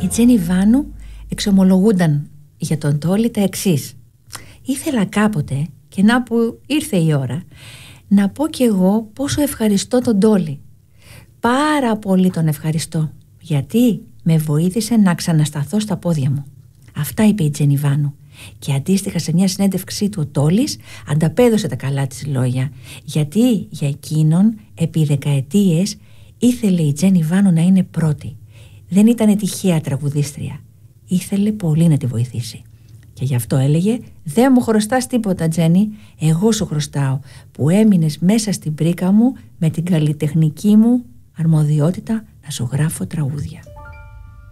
Τζένι Βάνου εξομολογούνταν για τον Τόλι τα εξής: ήθελα κάποτε, και να που ήρθε η ώρα, να πω κι εγώ πόσο ευχαριστώ τον Τόλι. Πάρα πολύ τον ευχαριστώ, γιατί με βοήθησε να ξανασταθώ στα πόδια μου. Αυτά είπε η Τζένι Βάνου. Και αντίστοιχα σε μια συνέντευξή του ο Τόλις ανταπέδωσε τα καλά της λόγια, γιατί για εκείνον επί δεκαετίες ήθελε η Τζένι Βάνου να είναι πρώτη. Δεν ήταν τυχαία τραγουδίστρια. Ήθελε πολύ να τη βοηθήσει. Και γι' αυτό έλεγε: δεν μου χρωστάς τίποτα, Τζένι. Εγώ σου χρωστάω που έμεινες μέσα στην πρίκα μου με την καλλιτεχνική μου αρμοδιότητα να σου γράφω τραγούδια.